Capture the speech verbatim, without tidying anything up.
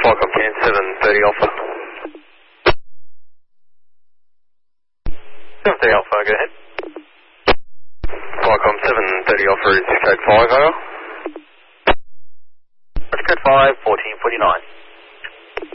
Flycom ten, seven thirty Alpha. seven thirty Alpha, go ahead. Flycom seven thirty Alpha is code five, over. That's code five, fourteen forty-nine.